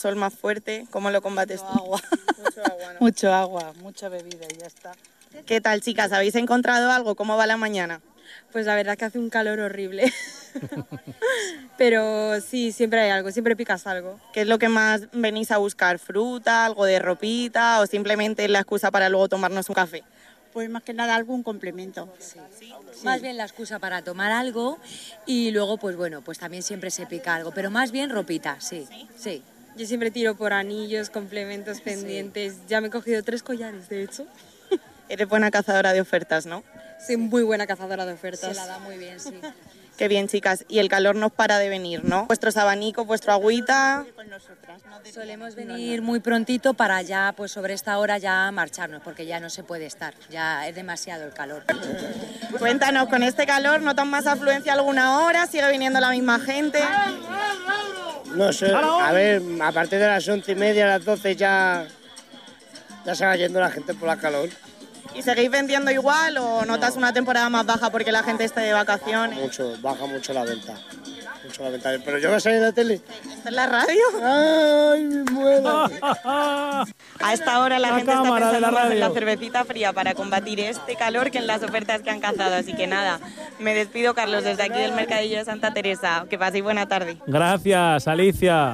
Sol más fuerte, ¿cómo lo combates tú? Agua. Mucho agua, ¿no? Mucho agua, mucha bebida y ya está. ¿Qué tal, chicas? ¿Habéis encontrado algo? ¿Cómo va la mañana? Pues la verdad que hace un calor horrible. Pero sí, siempre hay algo, siempre picas algo. ¿Qué es lo que más venís a buscar? ¿Fruta, algo de ropita o simplemente la excusa para luego tomarnos un café? Pues más que nada algún complemento. Sí. Más bien la excusa para tomar algo y luego, pues bueno, pues también siempre se pica algo, pero más bien ropita, sí. Yo siempre tiro por anillos, complementos, pendientes. Ya me he cogido 3 collares, de hecho. Eres buena cazadora de ofertas, ¿no? Soy muy buena cazadora de ofertas. Se la da muy bien, sí. Qué bien, chicas. Y el calor no para de venir, ¿no? Vuestros abanicos, vuestra agüita. Solemos venir muy prontito para ya, pues sobre esta hora ya marcharnos, porque ya no se puede estar, ya es demasiado el calor. Cuéntanos, ¿con este calor notan más afluencia alguna hora? ¿Sigue viniendo la misma gente? No sé, a ver, a partir de las 11:30, las 12 ya se va yendo la gente por la calor. ¿Y seguís vendiendo igual o notas una temporada más baja porque la gente está de vacaciones? Baja mucho la venta. Pero yo voy a salir en la tele. ¿Está en la radio? ¡Ay, mi muela! A esta hora la gente está cámara de la pensando más en la radio. cervecita fría para combatir este calor que en las ofertas que han cazado. Así que nada, me despido, Carlos, desde aquí del Mercadillo de Santa Teresa. Que paséis buena tarde. Gracias, Alicia.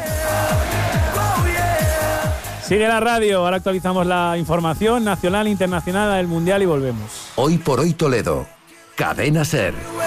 Sigue la radio, ahora actualizamos la información nacional, internacional, del Mundial y volvemos. Hoy por hoy Toledo. Cadena SER.